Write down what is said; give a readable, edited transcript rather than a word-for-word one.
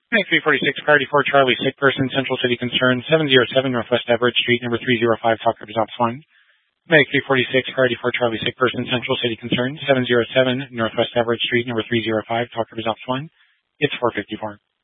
Medic 346, priority 4 Charlie, sick person, Central City Concern, 707 Northwest Everett Street, number 305, talk represents 1. Medic 346, priority 4 Charlie, sick person, Central City Concern, 707 Northwest Everett Street, number 305, talk represents 1. It's 454.